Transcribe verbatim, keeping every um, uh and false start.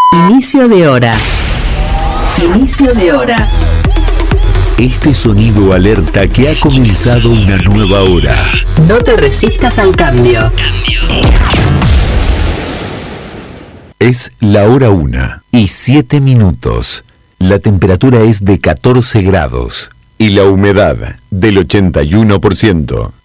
Inicio de hora. Inicio de hora. Este sonido alerta que ha comenzado una nueva hora. No te resistas al cambio. Es la hora una y siete minutos. La temperatura es de catorce grados y la humedad del ochenta y uno por ciento.